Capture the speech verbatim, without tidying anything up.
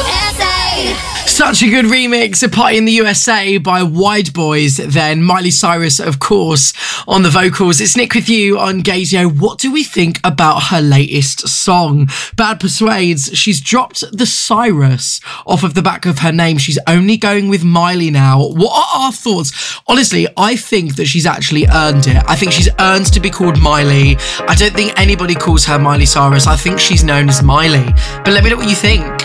Such a good remix, A Party in the U S A by Wide Boys. Then Miley Cyrus, of course, on the vocals. It's Nick with you on Gazio. What do we think about her latest song? Bad Persuades. She's dropped the Cyrus off of the back of her name. She's only going with Miley now. What are our thoughts? Honestly, I think that she's actually earned it. I think she's earned to be called Miley. I don't think anybody calls her Miley Cyrus. I think she's known as Miley. But let me know what you think.